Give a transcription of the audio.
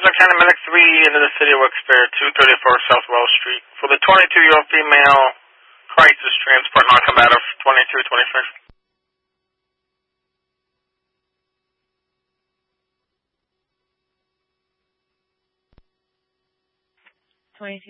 Fresno County Medic 3 into the city of Wilkes-Barre, 234 South Wells Street. For the 22-year-old female crisis transport non-combative, 2226. 22